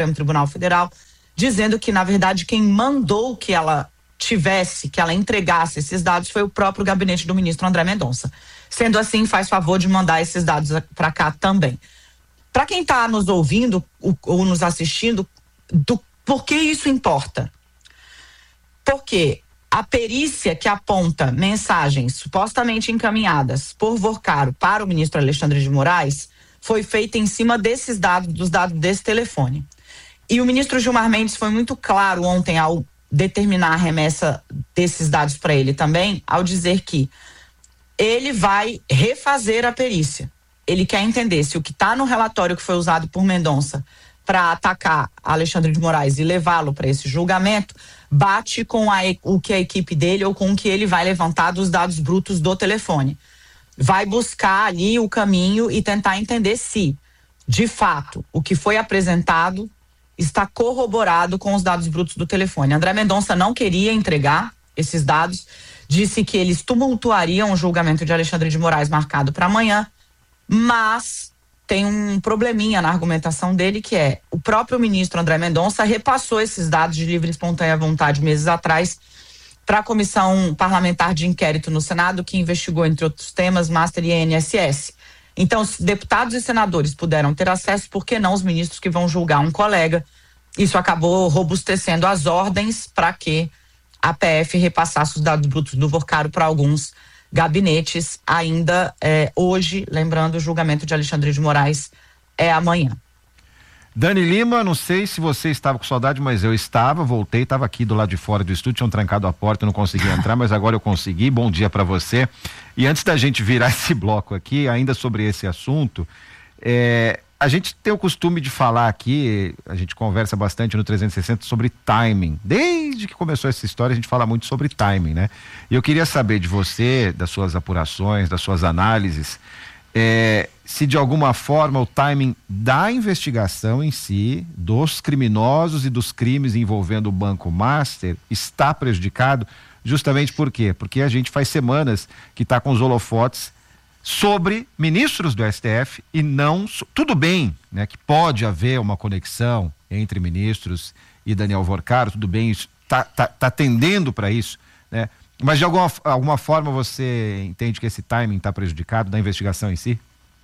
Tribunal Federal, dizendo que, na verdade, quem mandou que ela entregasse esses dados foi o próprio gabinete do ministro André Mendonça. Sendo assim, faz favor de mandar esses dados para cá também. Para quem está nos ouvindo ou nos assistindo, por que isso importa? Porque a perícia que aponta mensagens supostamente encaminhadas por Vorcaro para o ministro Alexandre de Moraes foi feita em cima desses dados, dos dados desse telefone. E o ministro Gilmar Mendes foi muito claro ontem ao determinar a remessa desses dados para ele também, ao dizer que ele vai refazer a perícia. Ele quer entender se o que está no relatório que foi usado por Mendonça para atacar Alexandre de Moraes e levá-lo para esse julgamento bate com o que a equipe dele ou com o que ele vai levantar dos dados brutos do telefone. Vai buscar ali o caminho e tentar entender se, de fato, o que foi apresentado está corroborado com os dados brutos do telefone. André Mendonça não queria entregar esses dados, disse que eles tumultuariam o julgamento de Alexandre de Moraes marcado para amanhã, mas tem um probleminha na argumentação dele, que é o próprio ministro André Mendonça repassou esses dados de livre e espontânea vontade meses atrás para a comissão parlamentar de inquérito no Senado, que investigou, entre outros temas, Master e INSS. Então, se deputados e senadores puderam ter acesso, por que não os ministros que vão julgar um colega? Isso acabou robustecendo as ordens para que a PF repassasse os dados brutos do Vorcaro para alguns gabinetes ainda hoje, lembrando, o julgamento de Alexandre de Moraes é amanhã. Dani Lima, não sei se você estava com saudade, mas eu voltei, estava aqui do lado de fora do estúdio, tinham trancado a porta, eu não consegui entrar, mas agora eu consegui. Bom dia para você. E antes da gente virar esse bloco aqui, ainda sobre esse assunto, a gente tem o costume de falar aqui, a gente conversa bastante no 360 sobre timing. Desde que começou essa história, a gente fala muito sobre timing, né? E eu queria saber de você, das suas apurações, das suas análises, se de alguma forma o timing da investigação em si, dos criminosos e dos crimes envolvendo o Banco Master, está prejudicado. Justamente por quê? Porque a gente faz semanas que está com os holofotes sobre ministros do STF e não... Tudo bem, né, que pode haver uma conexão entre ministros e Daniel Vorcaro, tudo bem, isso tá tendendo para isso, né? Mas de alguma forma você entende que esse timing está prejudicado da investigação em si?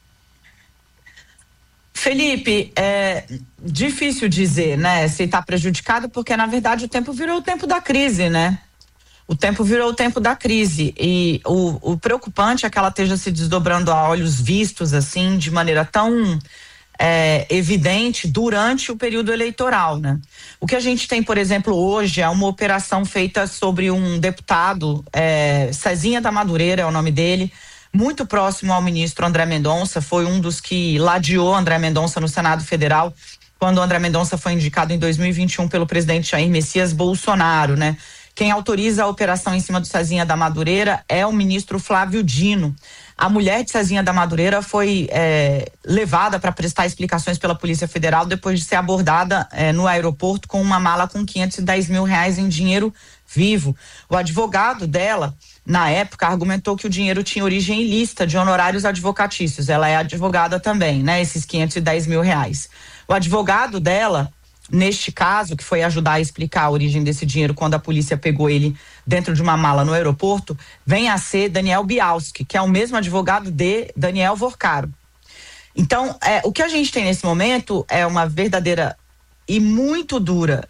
Felipe, é difícil dizer, né, se está prejudicado, porque na verdade o tempo virou o tempo da crise, né? O tempo virou o tempo da crise e o preocupante é que ela esteja se desdobrando a olhos vistos, assim, de maneira tão evidente durante o período eleitoral, né? O que a gente tem, por exemplo, hoje é uma operação feita sobre um deputado, Cezinha da Madureira é o nome dele, muito próximo ao ministro André Mendonça, foi um dos que ladeou André Mendonça no Senado Federal, quando André Mendonça foi indicado em 2021 pelo presidente Jair Messias Bolsonaro, né? Quem autoriza a operação em cima do Cezinha da Madureira é o ministro Flávio Dino. A mulher de Cezinha da Madureira foi levada para prestar explicações pela Polícia Federal depois de ser abordada no aeroporto com uma mala com R$510 mil em dinheiro vivo. O advogado dela, na época, argumentou que o dinheiro tinha origem ilícita de honorários advocatícios. Ela é advogada também, né? Esses R$510 mil. O advogado dela, neste caso, que foi ajudar a explicar a origem desse dinheiro quando a polícia pegou ele dentro de uma mala no aeroporto, vem a ser Daniel Bialski, que é o mesmo advogado de Daniel Vorcaro. Então, o que a gente tem nesse momento é uma verdadeira e muito dura,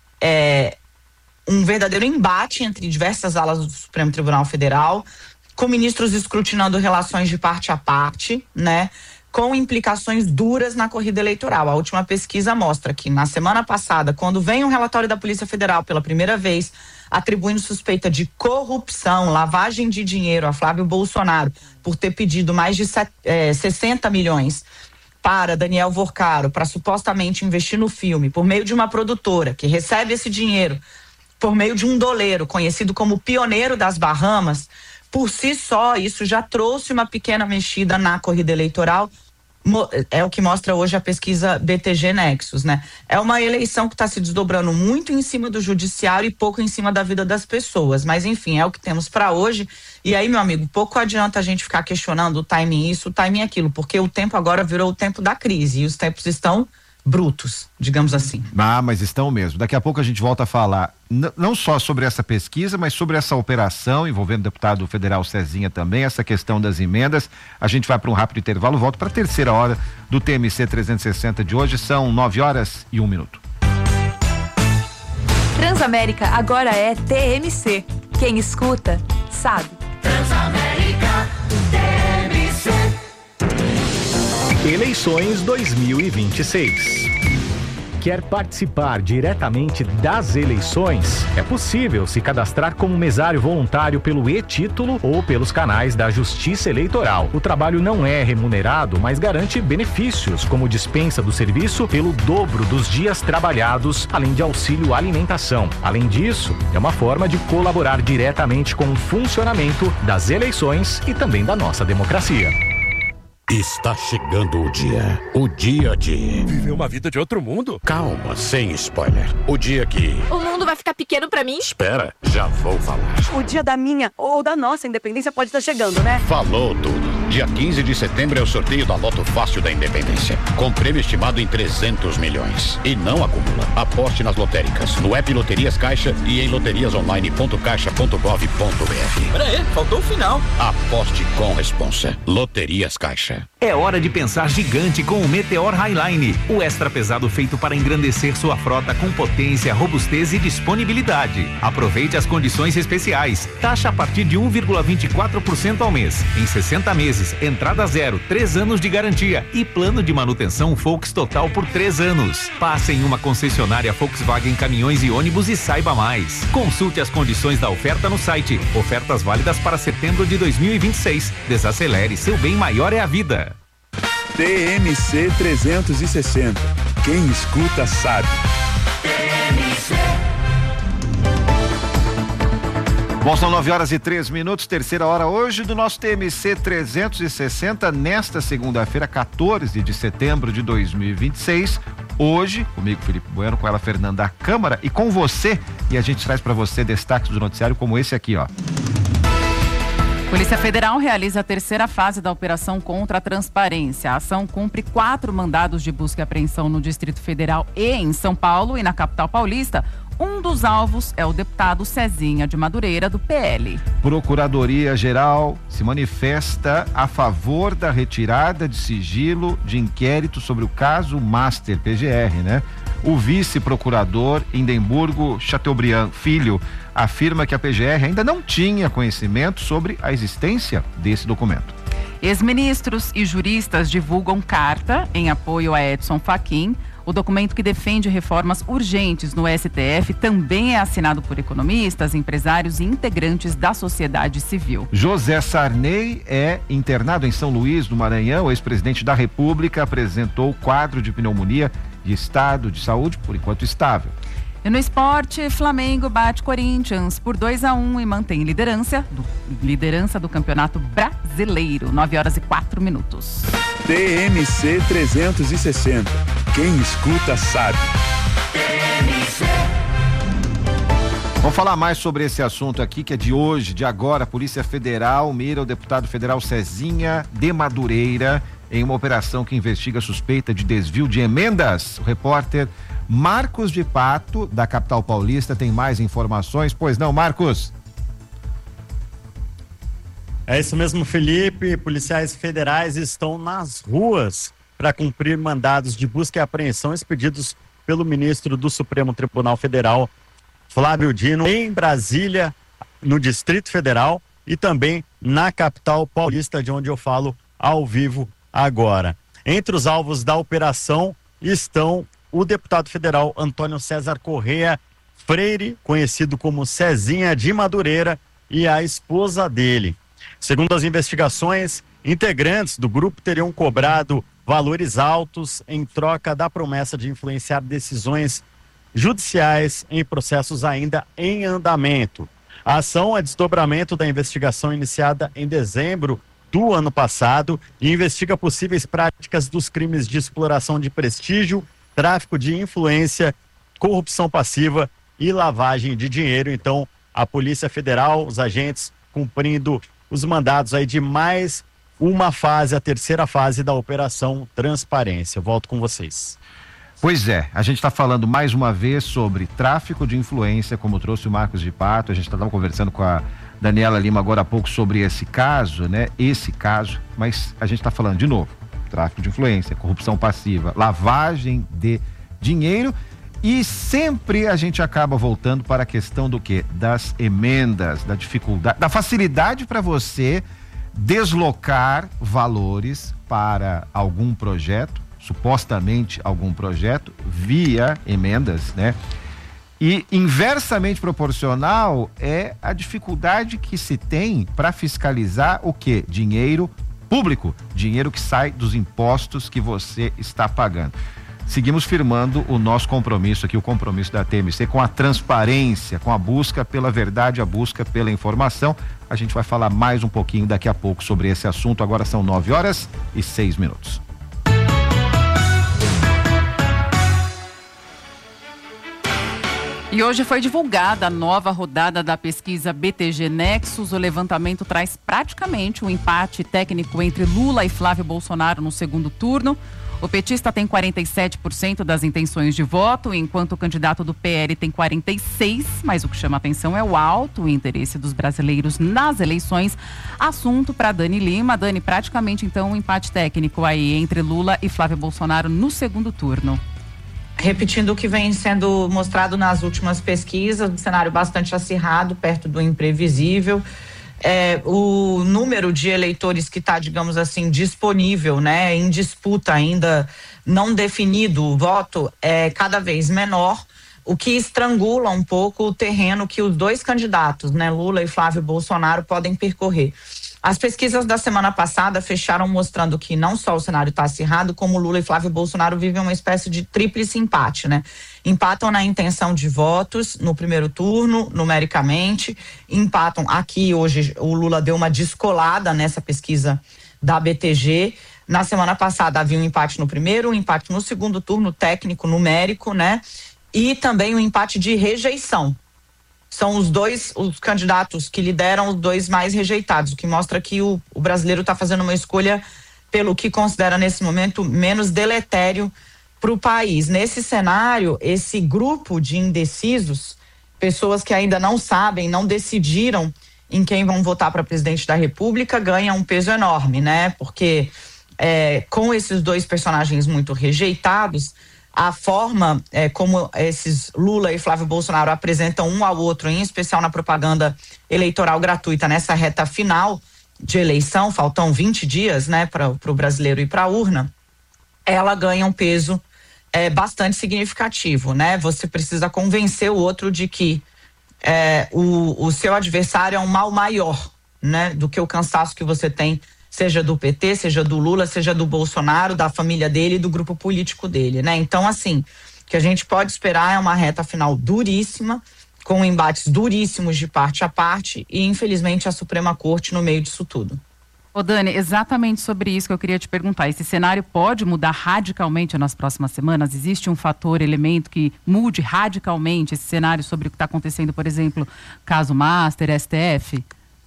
um verdadeiro embate entre diversas alas do Supremo Tribunal Federal, com ministros escrutinando relações de parte a parte, né? Com implicações duras na corrida eleitoral. A última pesquisa mostra que na semana passada, quando vem um relatório da Polícia Federal pela primeira vez, atribuindo suspeita de corrupção, lavagem de dinheiro a Flávio Bolsonaro por ter pedido mais de 60 milhões para Daniel Vorcaro, para supostamente investir no filme, por meio de uma produtora que recebe esse dinheiro por meio de um doleiro conhecido como Pioneiro das Bahamas, por si só isso já trouxe uma pequena mexida na corrida eleitoral. É o que mostra hoje a pesquisa BTG Nexus, né? É uma eleição que está se desdobrando muito em cima do judiciário e pouco em cima da vida das pessoas, mas enfim, é o que temos para hoje. E aí, meu amigo, pouco adianta a gente ficar questionando o timing isso, o timing aquilo, porque o tempo agora virou o tempo da crise e os tempos estão brutos, digamos assim. Mas estão mesmo. Daqui a pouco a gente volta a falar não só sobre essa pesquisa, mas sobre essa operação envolvendo o deputado federal Cezinha também, essa questão das emendas. A gente vai para um rápido intervalo, volto para a terceira hora do TMC 360 de hoje. São 9h01. Transamérica agora é TMC. Quem escuta, sabe. Transamérica, TMC. Eleições 2026. Quer participar diretamente das eleições? É possível se cadastrar como mesário voluntário pelo e-título ou pelos canais da Justiça Eleitoral. O trabalho não é remunerado, mas garante benefícios, como dispensa do serviço pelo dobro dos dias trabalhados, além de auxílio alimentação. Além disso, é uma forma de colaborar diretamente com o funcionamento das eleições e também da nossa democracia. Está chegando o dia de viver uma vida de outro mundo. Calma, sem spoiler. O dia que o mundo vai ficar pequeno pra mim? Espera, já vou falar. O dia da minha ou da nossa independência pode estar chegando, né? Falou tudo. Dia 15 de setembro é o sorteio da Loto Fácil da Independência, com prêmio estimado em 300 milhões. E não acumula. Aposte nas lotéricas, no app Loterias Caixa e em loteriasonline.caixa.gov.br. Peraí, faltou o final. Aposte com responsa. Loterias Caixa. É hora de pensar gigante com o Meteor Highline, o extra pesado feito para engrandecer sua frota com potência, robustez e disponibilidade. Aproveite as condições especiais. Taxa a partir de 1,24% ao mês. Em 60 meses, entrada zero, 3 anos de garantia e plano de manutenção Volks total por 3 anos. Passe em uma concessionária Volkswagen Caminhões e Ônibus e saiba mais. Consulte as condições da oferta no site. Ofertas válidas para setembro de 2026. Desacelere, seu bem maior é a vida. TMC 360. Quem escuta sabe. Bom, são 9h03, terceira hora hoje do nosso TMC 360, nesta segunda-feira, 14 de setembro de 2026. Hoje, comigo, Felipe Bueno, com ela, Fernanda Câmara, e com você, e a gente traz para você destaques do noticiário como esse aqui, ó. Polícia Federal realiza a terceira fase da operação contra a transparência. A ação cumpre 4 mandados de busca e apreensão no Distrito Federal e em São Paulo e na capital paulista. Um dos alvos é o deputado Cezinha de Madureira, do PL. Procuradoria-Geral se manifesta a favor da retirada de sigilo de inquérito sobre o caso Master PGR, né? O vice-procurador Indemburgo Chateaubriand Filho afirma que a PGR ainda não tinha conhecimento sobre a existência desse documento. Ex-ministros e juristas divulgam carta em apoio a Edson Fachin. O documento que defende reformas urgentes no STF também é assinado por economistas, empresários e integrantes da sociedade civil. José Sarney é internado em São Luís, no Maranhão. O ex-presidente da República apresentou quadro de pneumonia e estado de saúde, por enquanto, estável. E no esporte, Flamengo bate Corinthians por 2-1 e mantém liderança do Campeonato Brasileiro. 9h04. TMC 360. Quem escuta sabe. Vamos falar mais sobre esse assunto aqui, que é de hoje, de agora. A Polícia Federal mira o deputado federal Cezinha de Madureira em uma operação que investiga suspeita de desvio de emendas. O repórter Marcos de Pato, da capital paulista, tem mais informações. Pois não, Marcos? É isso mesmo, Felipe. Policiais federais estão nas ruas para cumprir mandados de busca e apreensão expedidos pelo ministro do Supremo Tribunal Federal, Flávio Dino, em Brasília, no Distrito Federal e também na capital paulista, de onde eu falo ao vivo agora. Entre os alvos da operação estão o deputado federal Antônio César Correia Freire, conhecido como Cezinha de Madureira, e a esposa dele. Segundo as investigações, integrantes do grupo teriam cobrado valores altos em troca da promessa de influenciar decisões judiciais em processos ainda em andamento. A ação é desdobramento da investigação iniciada em dezembro do ano passado e investiga possíveis práticas dos crimes de exploração de prestígio, tráfico de influência, corrupção passiva e lavagem de dinheiro. Então, a Polícia Federal, os agentes cumprindo os mandados aí de mais uma fase, a terceira fase da Operação Transparência. Eu volto com vocês. Pois é, a gente está falando mais uma vez sobre tráfico de influência, como trouxe o Marcos de Pato. A gente estava conversando com a Daniela Lima agora há pouco sobre esse caso, né? Mas a gente está falando de novo, tráfico de influência, corrupção passiva, lavagem de dinheiro, e sempre a gente acaba voltando para a questão do quê? Das emendas, da dificuldade, da facilidade para você deslocar valores para algum projeto, supostamente algum projeto, via emendas, né? E inversamente proporcional é a dificuldade que se tem para fiscalizar o quê? Dinheiro público, dinheiro que sai dos impostos que você está pagando. Seguimos firmando o nosso compromisso aqui, o compromisso da TMC com a transparência, com a busca pela verdade, a busca pela informação. A gente vai falar mais um pouquinho daqui a pouco sobre esse assunto. Agora são 9h06. E hoje foi divulgada a nova rodada da pesquisa BTG Nexus. O levantamento traz praticamente um empate técnico entre Lula e Flávio Bolsonaro no segundo turno. O petista tem 47% das intenções de voto, enquanto o candidato do PL tem 46%, mas o que chama atenção é o alto interesse dos brasileiros nas eleições. Assunto para Dani Lima. Dani, praticamente então um empate técnico aí entre Lula e Flávio Bolsonaro no segundo turno. Repetindo o que vem sendo mostrado nas últimas pesquisas, um cenário bastante acirrado, perto do imprevisível. O número de eleitores que está, digamos assim, disponível, né, em disputa ainda não definido o voto é cada vez menor, o que estrangula um pouco o terreno que os dois candidatos, né, Lula e Flávio Bolsonaro, podem percorrer. As pesquisas da semana passada fecharam mostrando que não só o cenário está acirrado, como Lula e Flávio Bolsonaro vivem uma espécie de tríplice empate, né? Empatam na intenção de votos no primeiro turno, numericamente, empatam aqui hoje, o Lula deu uma descolada nessa pesquisa da BTG. Na semana passada havia um empate no primeiro, um empate no segundo turno, técnico, numérico, né? E também um empate de rejeição. São os candidatos que lideram os dois mais rejeitados, o que mostra que o brasileiro está fazendo uma escolha pelo que considera nesse momento menos deletério para o país. Nesse cenário, esse grupo de indecisos, pessoas que ainda não sabem, não decidiram em quem vão votar para presidente da República, ganha um peso enorme, né? Porque com esses dois personagens muito rejeitados, a forma como esses Lula e Flávio Bolsonaro apresentam um ao outro, em especial na propaganda eleitoral gratuita nessa reta final de eleição, faltam 20 dias, né, para o brasileiro ir para a urna, ela ganha um peso bastante significativo, né? Você precisa convencer o outro de que o seu adversário é um mal maior, né, do que o cansaço que você tem, seja do PT, seja do Lula, seja do Bolsonaro, da família dele e do grupo político dele, né? Então, assim, o que a gente pode esperar é uma reta final duríssima, com embates duríssimos de parte a parte e, infelizmente, a Suprema Corte no meio disso tudo. Ô Dani, exatamente sobre isso que eu queria te perguntar. Esse cenário pode mudar radicalmente nas próximas semanas? Existe um fator, elemento que mude radicalmente esse cenário sobre o que está acontecendo, por exemplo, caso Master, STF?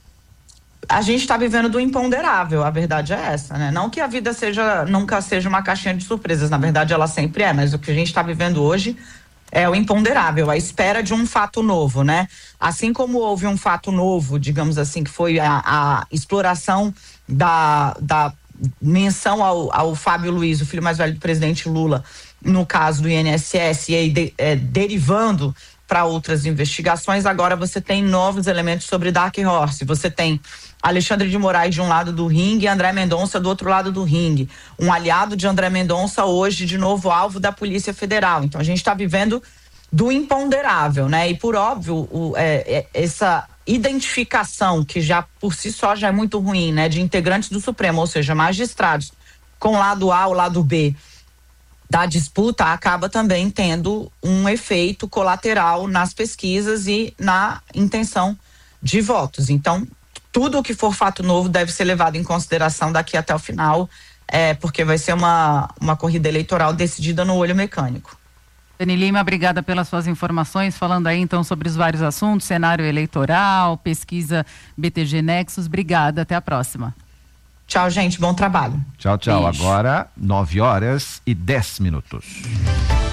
A gente está vivendo do imponderável, a verdade é essa, né? Não que a vida nunca seja uma caixinha de surpresas, na verdade ela sempre é, mas o que a gente está vivendo hoje é o imponderável, a espera de um fato novo, né? Assim como houve um fato novo, digamos assim, que foi a exploração da menção ao Fábio Luiz, o filho mais velho do presidente Lula, no caso do INSS, e aí derivando para outras investigações, agora você tem novos elementos sobre Dark Horse, você tem Alexandre de Moraes de um lado do ringue e André Mendonça do outro lado do ringue. Um aliado de André Mendonça hoje, de novo, alvo da Polícia Federal. Então a gente está vivendo do imponderável, né? E por óbvio, essa identificação, que já por si só já é muito ruim, né? De integrantes do Supremo, ou seja, magistrados, com o lado A, o lado B da disputa, acaba também tendo um efeito colateral nas pesquisas e na intenção de votos. Então, tudo o que for fato novo deve ser levado em consideração daqui até o final, porque vai ser uma corrida eleitoral decidida no olho mecânico. Dani Lima, obrigada pelas suas informações, falando aí então sobre os vários assuntos, cenário eleitoral, pesquisa BTG Nexus. Obrigada, até a próxima. Tchau, gente, bom trabalho. Tchau, tchau. Beijo. Agora, 9h10.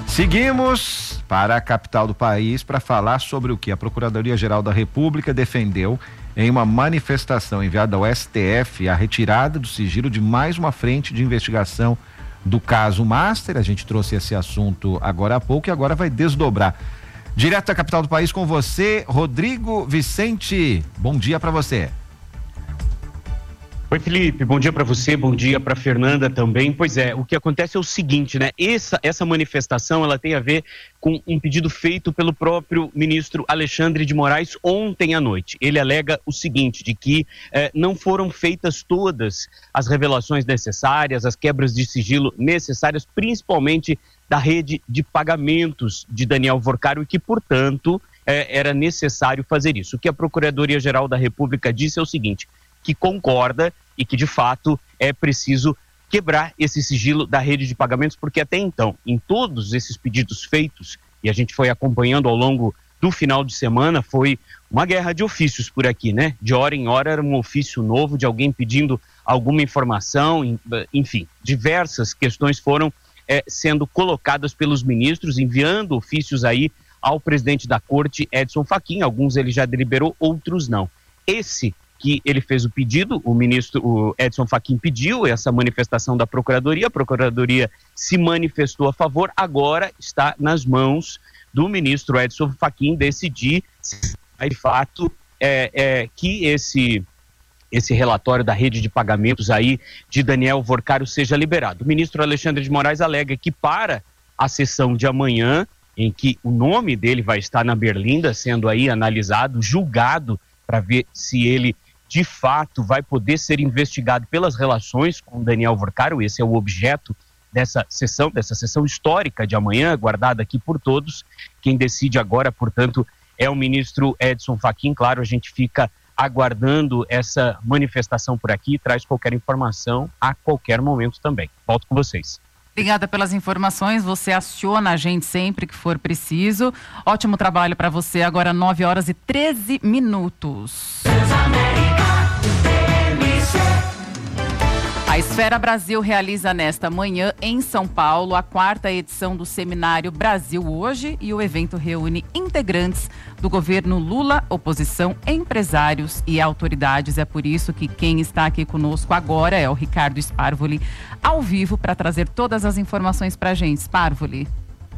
Seguimos para a capital do país para falar sobre o que a Procuradoria-Geral da República defendeu em uma manifestação enviada ao STF, a retirada do sigilo de mais uma frente de investigação do caso Master. A gente trouxe esse assunto agora há pouco e agora vai desdobrar. Direto da capital do país com você, Rodrigo Vicente. Bom dia para você. Oi, Felipe, bom dia para você, bom dia para Fernanda também. Pois é, o que acontece é o seguinte, né? Essa manifestação, ela tem a ver com um pedido feito pelo próprio ministro Alexandre de Moraes ontem à noite. Ele alega o seguinte, de que não foram feitas todas as revelações necessárias, as quebras de sigilo necessárias, principalmente da rede de pagamentos de Daniel Vorcaro, e que, portanto, era necessário fazer isso. O que a Procuradoria-Geral da República disse é o seguinte, que concorda e que, de fato, é preciso quebrar esse sigilo da rede de pagamentos, porque até então, em todos esses pedidos feitos, e a gente foi acompanhando ao longo do final de semana, foi uma guerra de ofícios por aqui, né? De hora em hora era um ofício novo de alguém pedindo alguma informação, enfim, diversas questões foram sendo colocadas pelos ministros, enviando ofícios aí ao presidente da corte, Edson Fachin. Alguns ele já deliberou, outros não. Esse que ele fez o pedido, o Edson Fachin pediu essa manifestação da Procuradoria, a Procuradoria se manifestou a favor, agora está nas mãos do ministro Edson Fachin decidir se, de fato, que esse relatório da rede de pagamentos aí de Daniel Vorcaro seja liberado. O ministro Alexandre de Moraes alega que para a sessão de amanhã, em que o nome dele vai estar na berlinda, sendo aí analisado, julgado, para ver se ele de fato vai poder ser investigado pelas relações com Daniel Vorcaro. Esse é o objeto dessa sessão histórica de amanhã, aguardada aqui por todos. Quem decide agora, portanto, é o ministro Edson Fachin. Claro, a gente fica aguardando essa manifestação por aqui, traz qualquer informação a qualquer momento também. Volto com vocês. Obrigada pelas informações, você aciona a gente sempre que for preciso. Ótimo trabalho para você, agora 9h13. A Esfera Brasil realiza nesta manhã, em São Paulo, a 4ª edição do Seminário Brasil Hoje, e o evento reúne integrantes do governo Lula, oposição, empresários e autoridades. É por isso que quem está aqui conosco agora é o Ricardo Sparvoli, ao vivo, para trazer todas as informações para a gente. Sparvoli.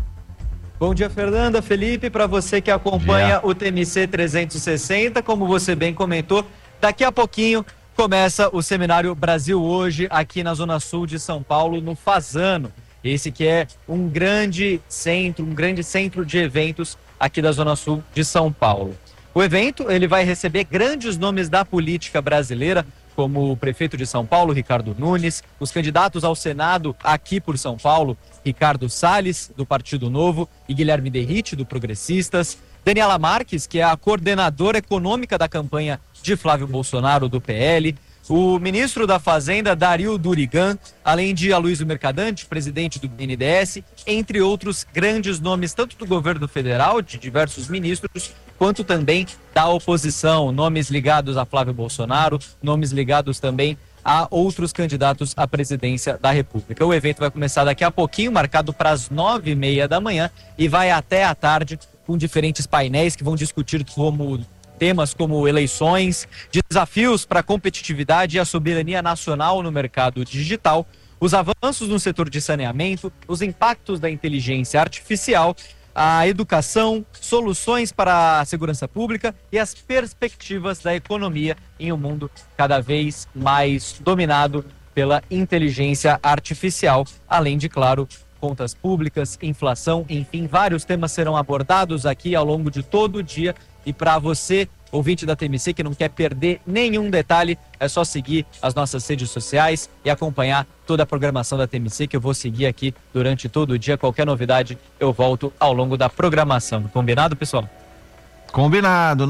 Bom dia, Fernanda, Felipe, para você que acompanha o TMC 360, como você bem comentou, daqui a pouquinho começa o Seminário Brasil Hoje aqui na Zona Sul de São Paulo, no Fasano. Esse que é um grande centro de eventos aqui da Zona Sul de São Paulo. O evento, ele vai receber grandes nomes da política brasileira, como o prefeito de São Paulo, Ricardo Nunes, os candidatos ao Senado aqui por São Paulo, Ricardo Salles, do Partido Novo, e Guilherme Derrite, do Progressistas, Daniela Marques, que é a coordenadora econômica da campanha de Flávio Bolsonaro, do PL, o ministro da Fazenda, Dario Durigan, além de Aloysio Mercadante, presidente do BNDES, entre outros grandes nomes, tanto do governo federal, de diversos ministros, quanto também da oposição, nomes ligados a Flávio Bolsonaro, nomes ligados também a outros candidatos à presidência da República. O evento vai começar daqui a pouquinho, marcado para as 9h30 da manhã, e vai até à tarde, com diferentes painéis que vão discutir temas como eleições, desafios para a competitividade e a soberania nacional no mercado digital, os avanços no setor de saneamento, os impactos da inteligência artificial, a educação, soluções para a segurança pública e as perspectivas da economia em um mundo cada vez mais dominado pela inteligência artificial, além de, claro, contas públicas, inflação, enfim, vários temas serão abordados aqui ao longo de todo o dia. E para você, ouvinte da TMC, que não quer perder nenhum detalhe, é só seguir as nossas redes sociais e acompanhar toda a programação da TMC, que eu vou seguir aqui durante todo o dia. Qualquer novidade, eu volto ao longo da programação. Combinado, pessoal? Combinado,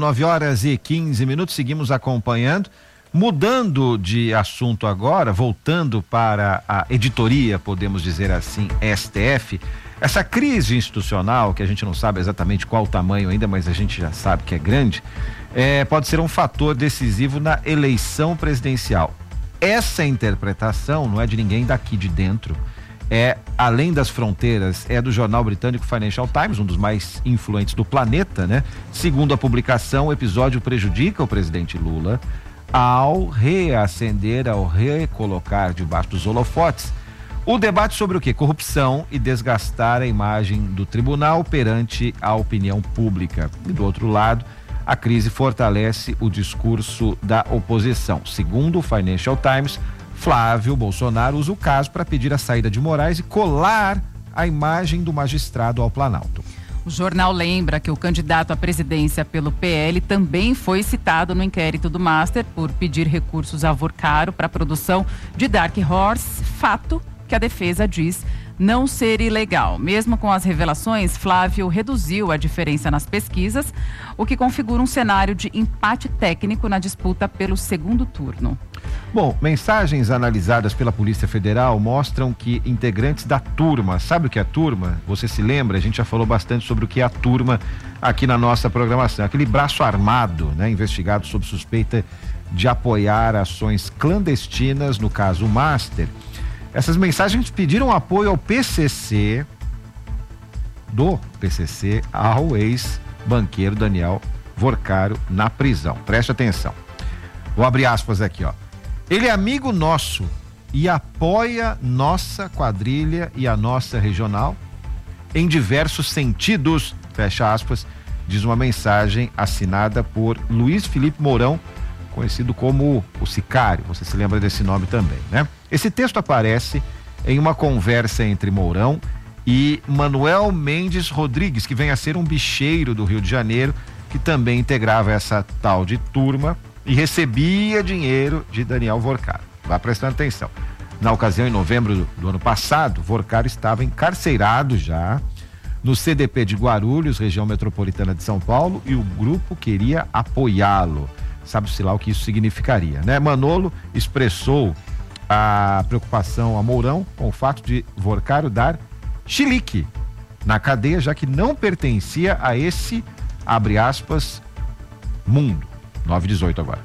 9h15, seguimos acompanhando. Mudando de assunto agora, voltando para a editoria, podemos dizer assim, STF, essa crise institucional, que a gente não sabe exatamente qual o tamanho ainda, mas a gente já sabe que é grande, pode ser um fator decisivo na eleição presidencial. Essa interpretação não é de ninguém daqui de dentro, além das fronteiras, é do jornal britânico Financial Times, um dos mais influentes do planeta, né? Segundo a publicação, o episódio prejudica o presidente Lula ao reacender, ao recolocar debaixo dos holofotes o debate sobre o quê? Corrupção e desgastar a imagem do tribunal perante a opinião pública. E do outro lado, a crise fortalece o discurso da oposição. Segundo o Financial Times, Flávio Bolsonaro usa o caso para pedir a saída de Moraes e colar a imagem do magistrado ao Planalto. O jornal lembra que o candidato à presidência pelo PL também foi citado no inquérito do Master por pedir recursos a Vorcaro para a produção de Dark Horse, fato que a defesa diz não ser ilegal. Mesmo com as revelações, Flávio reduziu a diferença nas pesquisas, o que configura um cenário de empate técnico na disputa pelo segundo turno. Bom, mensagens analisadas pela Polícia Federal mostram que integrantes da turma, sabe o que é a turma? Você se lembra? A gente já falou bastante sobre o que é a turma aqui na nossa programação. Aquele braço armado, né, investigado sob suspeita de apoiar ações clandestinas, no caso Master. Essas mensagens pediram apoio ao PCC, ao ex-banqueiro Daniel Vorcaro na prisão. Preste atenção. Vou abrir aspas aqui, ó. Ele é amigo nosso e apoia nossa quadrilha e a nossa regional em diversos sentidos, fecha aspas, diz uma mensagem assinada por Luiz Felipe Mourão, conhecido como o Sicário. Você se lembra desse nome também, né? Esse texto aparece em uma conversa entre Mourão e Manuel Mendes Rodrigues, que vem a ser um bicheiro do Rio de Janeiro, que também integrava essa tal de turma e recebia dinheiro de Daniel Vorcaro. Vá prestando atenção. Na ocasião, em novembro do ano passado, Vorcaro estava encarcerado já no CDP de Guarulhos, região metropolitana de São Paulo, e o grupo queria apoiá-lo. Sabe-se lá o que isso significaria, né? Manolo expressou a preocupação a Mourão com o fato de Vorcaro dar chilique na cadeia, já que não pertencia a esse, abre aspas, mundo. 9h18 agora.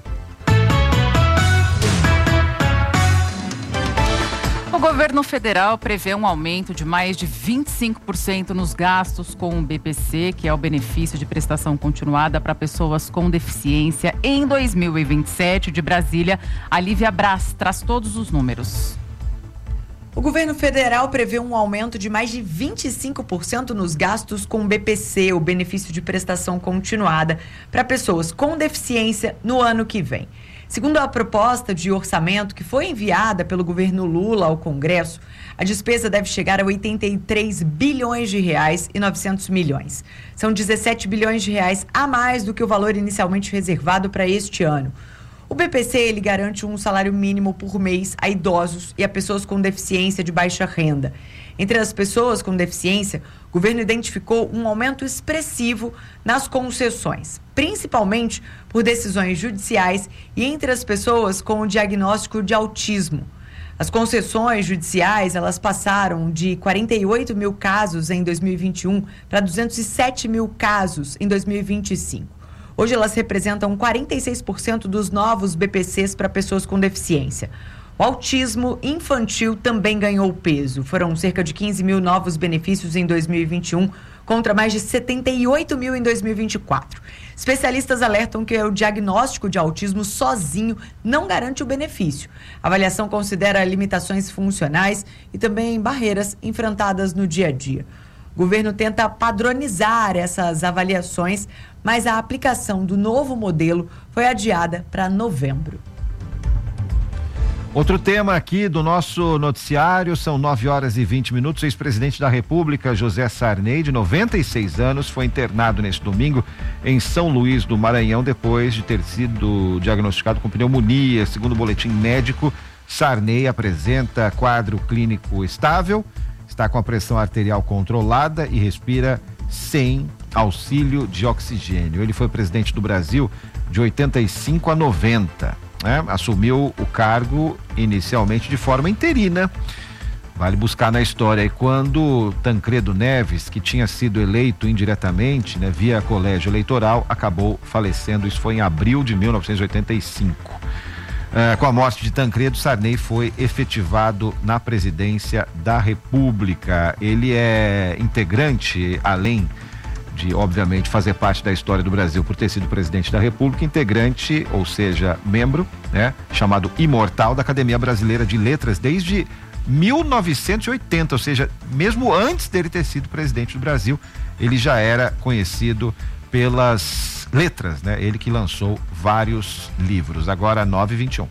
O governo federal prevê um aumento de mais de 25% nos gastos com o BPC, que é o benefício de prestação continuada para pessoas com deficiência, em 2027. De Brasília, a Lívia Braz traz todos os números. O governo federal prevê um aumento de mais de 25% nos gastos com o BPC, o benefício de prestação continuada, para pessoas com deficiência no ano que vem. Segundo a proposta de orçamento que foi enviada pelo governo Lula ao Congresso, a despesa deve chegar a 83 bilhões de reais e 900 milhões. São 17 bilhões de reais a mais do que o valor inicialmente reservado para este ano. O BPC, ele garante um salário mínimo por mês a idosos e a pessoas com deficiência de baixa renda. Entre as pessoas com deficiência, o governo identificou um aumento expressivo nas concessões, principalmente por decisões judiciais e entre as pessoas com o diagnóstico de autismo. As concessões judiciais, elas passaram de 48 mil casos em 2021 para 207 mil casos em 2025. Hoje elas representam 46% dos novos BPCs para pessoas com deficiência. O autismo infantil também ganhou peso. Foram cerca de 15 mil novos benefícios em 2021, contra mais de 78 mil em 2024. Especialistas alertam que o diagnóstico de autismo sozinho não garante o benefício. A avaliação considera limitações funcionais e também barreiras enfrentadas no dia a dia. O governo tenta padronizar essas avaliações, mas a aplicação do novo modelo foi adiada para novembro. Outro tema aqui do nosso noticiário, são 9h20. O ex-presidente da República, José Sarney, de 96 anos, foi internado neste domingo em São Luís do Maranhão, depois de ter sido diagnosticado com pneumonia. Segundo o boletim médico, Sarney apresenta quadro clínico estável, está com a pressão arterial controlada e respira sem auxílio de oxigênio. Ele foi presidente do Brasil de 85 a 90, né? Assumiu o cargo inicialmente de forma interina. Vale buscar na história. E quando Tancredo Neves, que tinha sido eleito indiretamente, né, via colégio eleitoral, acabou falecendo. Isso foi em abril de 1985. Com a morte de Tancredo, Sarney foi efetivado na presidência da República. Ele é integrante, além de, obviamente, fazer parte da história do Brasil por ter sido presidente da República, integrante, ou seja, membro, né, chamado imortal da Academia Brasileira de Letras desde 1980, ou seja, mesmo antes dele ter sido presidente do Brasil, ele já era conhecido pelas letras, né? Ele que lançou vários livros. Agora 9h21.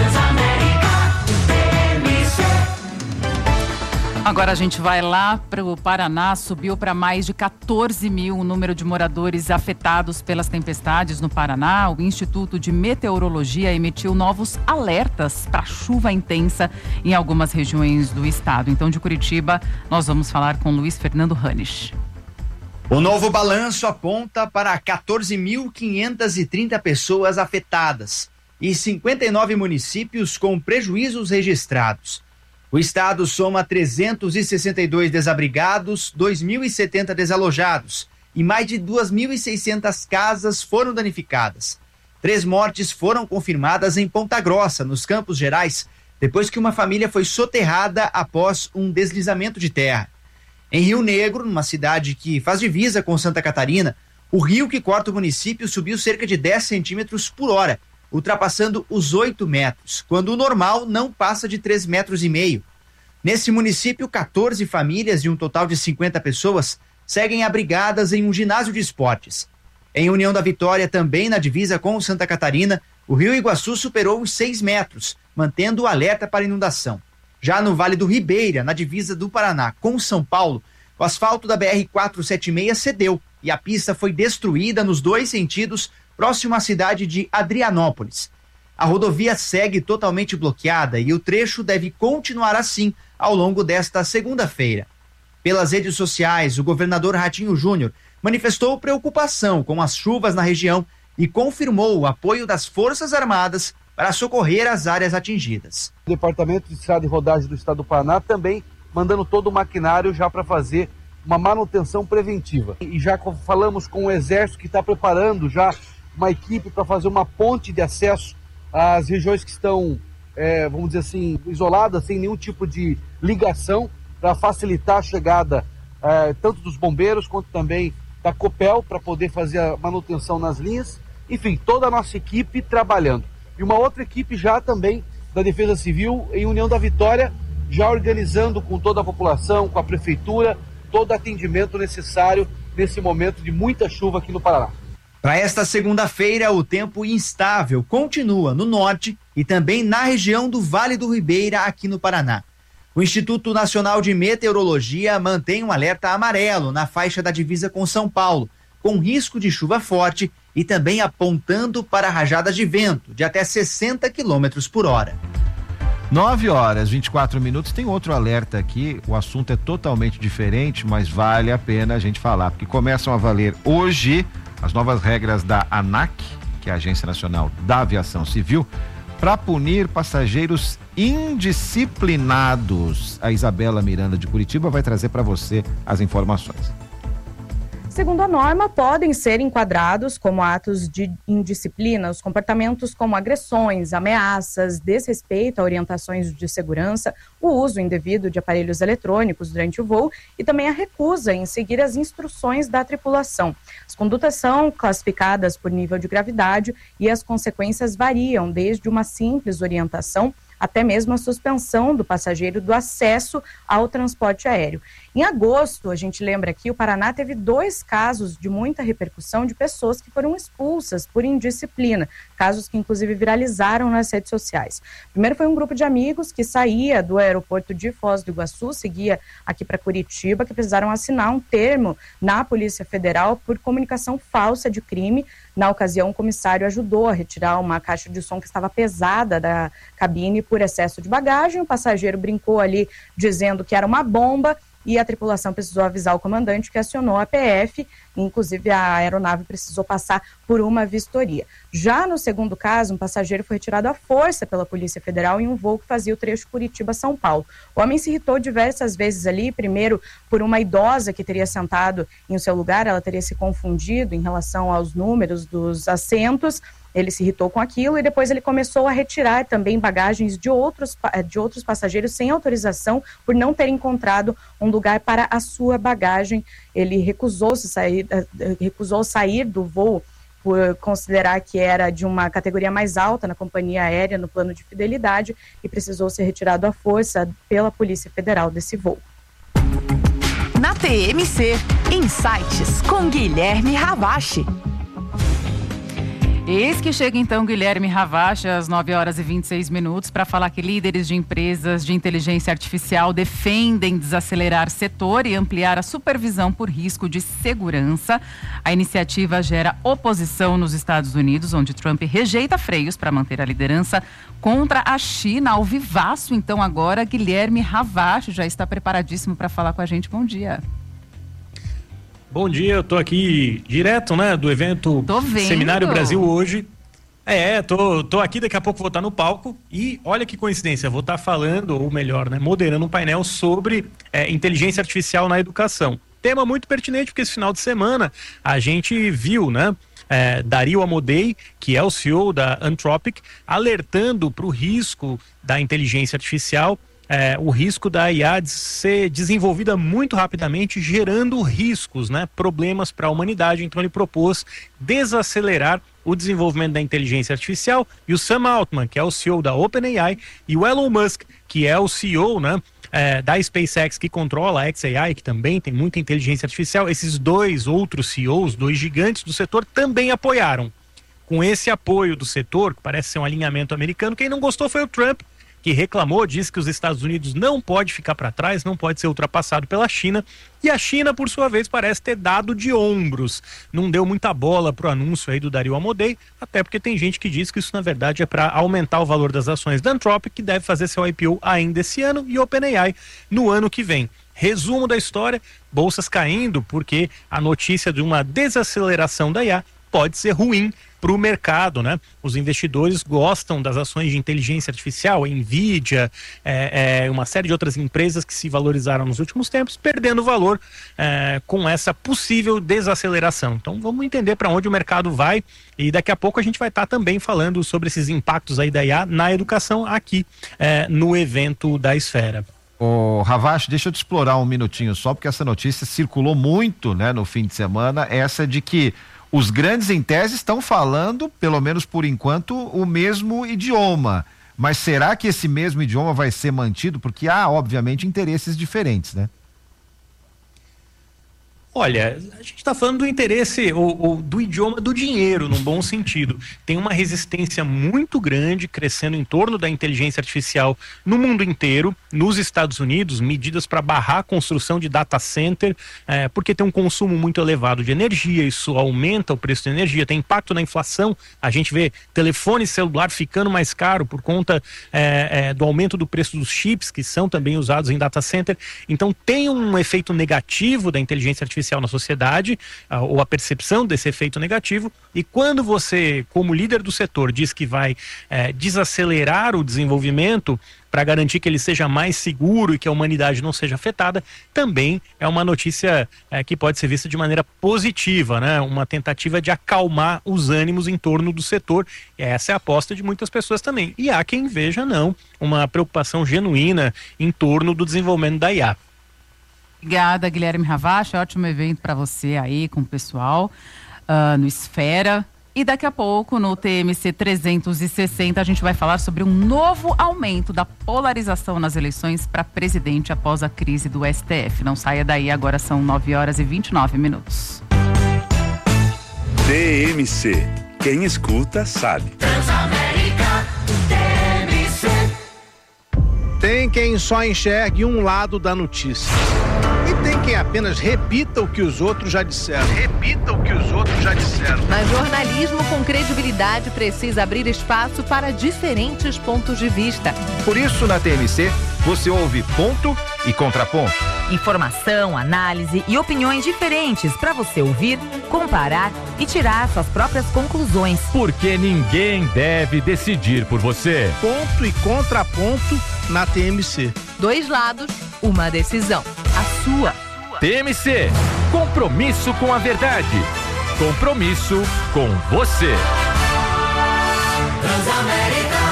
Agora a gente vai lá para o Paraná, subiu para mais de 14 mil o número de moradores afetados pelas tempestades no Paraná. O Instituto de Meteorologia emitiu novos alertas para chuva intensa em algumas regiões do estado. Então, de Curitiba, nós vamos falar com Luiz Fernando Ranisch. O novo balanço aponta para 14.530 pessoas afetadas e 59 municípios com prejuízos registrados. O estado soma 362 desabrigados, 2.070 desalojados e mais de 2.600 casas foram danificadas. 3 mortes foram confirmadas em Ponta Grossa, nos Campos Gerais, depois que uma família foi soterrada após um deslizamento de terra. Em Rio Negro, numa cidade que faz divisa com Santa Catarina, o rio que corta o município subiu cerca de 10 centímetros por hora, ultrapassando os 8 metros, quando o normal não passa de 3,5 metros. Nesse município, 14 famílias de um total de 50 pessoas seguem abrigadas em um ginásio de esportes. Em União da Vitória, também na divisa com Santa Catarina, o rio Iguaçu superou os 6 metros, mantendo o alerta para inundação. Já no Vale do Ribeira, na divisa do Paraná com São Paulo, o asfalto da BR-476 cedeu e a pista foi destruída nos 2 sentidos, próximo à cidade de Adrianópolis. A rodovia segue totalmente bloqueada e o trecho deve continuar assim ao longo desta segunda-feira. Pelas redes sociais, o governador Ratinho Júnior manifestou preocupação com as chuvas na região e confirmou o apoio das Forças Armadas para socorrer as áreas atingidas. O Departamento de Estrada e Rodagem do Estado do Paraná também mandando todo o maquinário já para fazer uma manutenção preventiva. E já falamos com o Exército que está preparando já uma equipe para fazer uma ponte de acesso às regiões que estão, vamos dizer assim, isoladas, sem nenhum tipo de ligação, para facilitar a chegada tanto dos bombeiros quanto também da Copel, para poder fazer a manutenção nas linhas. Enfim, toda a nossa equipe trabalhando. E uma outra equipe já também da Defesa Civil em União da Vitória, já organizando com toda a população, com a prefeitura, todo o atendimento necessário nesse momento de muita chuva aqui no Paraná. Para esta segunda-feira, o tempo instável continua no norte e também na região do Vale do Ribeira, aqui no Paraná. O Instituto Nacional de Meteorologia mantém um alerta amarelo na faixa da divisa com São Paulo, com risco de chuva forte e também apontando para rajadas de vento de até 60 km por hora. 9h24. Tem outro alerta aqui, o assunto é totalmente diferente, mas vale a pena a gente falar, porque começam a valer hoje as novas regras da ANAC, que é a Agência Nacional da Aviação Civil, para punir passageiros indisciplinados. A Isabela Miranda de Curitiba vai trazer para você as informações. Segundo a norma, podem ser enquadrados como atos de indisciplina os comportamentos como agressões, ameaças, desrespeito a orientações de segurança, o uso indevido de aparelhos eletrônicos durante o voo e também a recusa em seguir as instruções da tripulação. As condutas são classificadas por nível de gravidade e as consequências variam desde uma simples orientação até mesmo a suspensão do passageiro do acesso ao transporte aéreo. Em agosto, a gente lembra aqui, o Paraná teve 2 casos de muita repercussão de pessoas que foram expulsas por indisciplina, casos que inclusive viralizaram nas redes sociais. Primeiro foi um grupo de amigos que saía do aeroporto de Foz do Iguaçu, seguia aqui para Curitiba, que precisaram assinar um termo na Polícia Federal por comunicação falsa de crime. Na ocasião, o comissário ajudou a retirar uma caixa de som que estava pesada da cabine por excesso de bagagem. O passageiro brincou ali dizendo que era uma bomba e a tripulação precisou avisar o comandante, que acionou a PF. Inclusive, a aeronave precisou passar por uma vistoria. Já no segundo caso, um passageiro foi retirado à força pela Polícia Federal em um voo que fazia o trecho Curitiba-São Paulo. O homem se irritou diversas vezes ali, primeiro por uma idosa que teria sentado em seu lugar, ela teria se confundido em relação aos números dos assentos, Ele se irritou com aquilo e depois ele começou a retirar também bagagens de outros passageiros sem autorização por não ter encontrado um lugar para a sua bagagem. Ele recusou sair do voo por considerar que era de uma categoria mais alta na companhia aérea, no plano de fidelidade, e precisou ser retirado à força pela Polícia Federal desse voo. Na TMC, Insights com Guilherme Ravache. Eis que chega então Guilherme Ravache às 9h26 para falar que líderes de empresas de inteligência artificial defendem desacelerar setor e ampliar a supervisão por risco de segurança. A iniciativa gera oposição nos Estados Unidos, onde Trump rejeita freios para manter a liderança contra a China. Ao vivaço, então, agora, Guilherme Ravache já está preparadíssimo para falar com a gente. Bom dia. Bom dia, eu tô aqui direto, né, do evento Seminário Brasil hoje. Tô aqui, daqui a pouco vou estar no palco e olha que coincidência, vou estar falando, ou melhor, né, moderando um painel sobre inteligência artificial na educação. Tema muito pertinente porque esse final de semana a gente viu, né, Dario Amodei, que é o CEO da Anthropic, alertando para o risco da inteligência artificial, o risco da IA de ser desenvolvida muito rapidamente, gerando riscos, né, problemas para a humanidade. Então ele propôs desacelerar o desenvolvimento da inteligência artificial, e o Sam Altman, que é o CEO da OpenAI, e o Elon Musk, que é o CEO, né, da SpaceX, que controla a xAI, que também tem muita inteligência artificial, esses dois outros CEOs, dois gigantes do setor, também apoiaram. Com esse apoio do setor, que parece ser um alinhamento americano, quem não gostou foi o Trump, que reclamou, disse que os Estados Unidos não pode ficar para trás, não pode ser ultrapassado pela China, e a China, por sua vez, parece ter dado de ombros. Não deu muita bola pro anúncio aí do Dario Amodei, até porque tem gente que diz que isso, na verdade, é para aumentar o valor das ações da Anthropic, que deve fazer seu IPO ainda esse ano, e OpenAI no ano que vem. Resumo da história, bolsas caindo, porque a notícia de uma desaceleração da IA pode ser ruim para o mercado, né? Os investidores gostam das ações de inteligência artificial, Nvidia, uma série de outras empresas que se valorizaram nos últimos tempos, perdendo valor com essa possível desaceleração. Então vamos entender para onde o mercado vai, e daqui a pouco a gente vai estar também falando sobre esses impactos aí da IA na educação aqui no evento da Esfera. Ô, Ravache, deixa eu te explorar um minutinho só, porque essa notícia circulou muito, né, no fim de semana, essa de que os grandes em tese estão falando, pelo menos por enquanto, o mesmo idioma. Mas será que esse mesmo idioma vai ser mantido? Porque há, obviamente, interesses diferentes, né? Olha, a gente está falando do interesse ou do idioma do dinheiro, num bom sentido. Tem uma resistência muito grande crescendo em torno da inteligência artificial no mundo inteiro, nos Estados Unidos, medidas para barrar a construção de data center, porque tem um consumo muito elevado de energia, isso aumenta o preço da energia, tem impacto na inflação. A gente vê telefone celular ficando mais caro por conta do aumento do preço dos chips, que são também usados em data center. Então tem um efeito negativo da inteligência artificial na sociedade, ou a percepção desse efeito negativo, e quando você, como líder do setor, diz que vai desacelerar o desenvolvimento para garantir que ele seja mais seguro e que a humanidade não seja afetada, também é uma notícia que pode ser vista de maneira positiva, né? Uma tentativa de acalmar os ânimos em torno do setor. Essa é a aposta de muitas pessoas também. E há quem veja, não, uma preocupação genuína em torno do desenvolvimento da IA. Obrigada, Guilherme Ravache. Ótimo evento para você aí com o pessoal no Esfera. E daqui a pouco, no TMC 360, a gente vai falar sobre um novo aumento da polarização nas eleições para presidente após a crise do STF. Não saia daí, agora são 9h29. TMC. Quem escuta, sabe. Transamérica, TMC. Tem quem só enxergue um lado da notícia. E tem quem apenas repita o que os outros já disseram. Mas jornalismo com credibilidade precisa abrir espaço para diferentes pontos de vista. Por isso, na TMC, você ouve ponto e contraponto. Informação, análise e opiniões diferentes para você ouvir, comparar e tirar suas próprias conclusões. Porque ninguém deve decidir por você. Ponto e contraponto na TMC. Dois lados, uma decisão. A sua. TMC. Compromisso com a verdade. Compromisso com você. Transamérica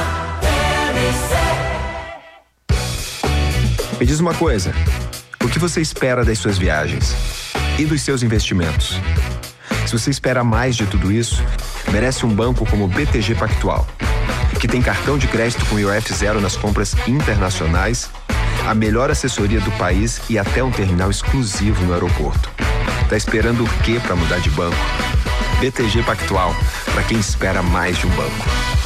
TMC. Me diz uma coisa, o que você espera das suas viagens e dos seus investimentos? Se você espera mais de tudo isso, merece um banco como o BTG Pactual, que tem cartão de crédito com IOF zero nas compras internacionais, a melhor assessoria do país e até um terminal exclusivo no aeroporto. Tá esperando o quê para mudar de banco? BTG Pactual, para quem espera mais de um banco.